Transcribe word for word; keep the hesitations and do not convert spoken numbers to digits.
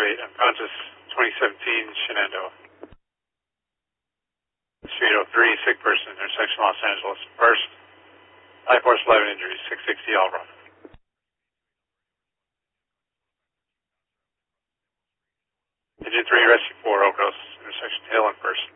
eight, unconscious, twenty seventeen, Shenandoah. Street oh three, sick person, intersection Los Angeles. First, five force eleven injuries, six sixty all run. Engine three, rescue four, Oak Coast, intersection tail and first.